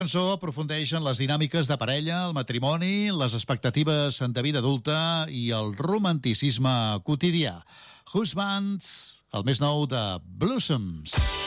La cançó aprofundeix en les dinàmiques de parella, el matrimoni, les expectatives de vida adulta i el romanticisme quotidià. Husbands, el més nou de Blossoms.